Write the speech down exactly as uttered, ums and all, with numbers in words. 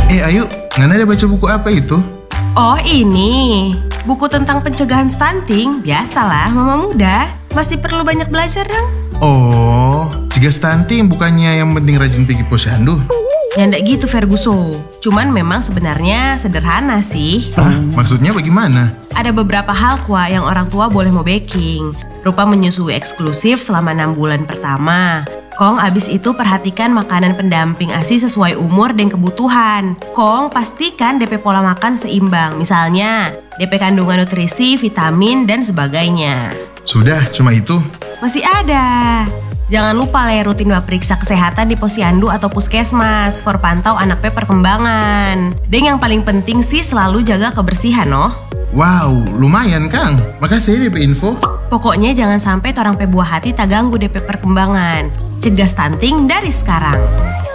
Eh Ayu, Ngana ada baca buku apa itu? Oh ini, buku tentang pencegahan stunting. Biasalah mama muda, masih perlu banyak belajar dong. Oh, cegah stunting bukannya yang penting rajin pergi posyandu? Ya ndak gitu Ferguson, cuman memang sebenarnya sederhana sih. Hah? Maksudnya bagaimana? Ada beberapa hal kuah yang orang tua boleh mau baking, rupa menyusui eksklusif selama enam bulan pertama. Kong abis itu perhatikan makanan pendamping A S I sesuai umur dan kebutuhan. Kong pastikan D P pola makan seimbang, misalnya D P kandungan nutrisi, vitamin, dan sebagainya. Sudah, cuma itu? Masih ada. Jangan lupa le rutin periksa kesehatan di posyandu atau puskesmas for pantau anak pe perkembangan. Dan yang paling penting sih selalu jaga kebersihan noh. Wow, lumayan Kang. Makasih D P info. Pokoknya jangan sampai torang pe buah hati tak ganggu D P perkembangan. Cegah stunting dari sekarang.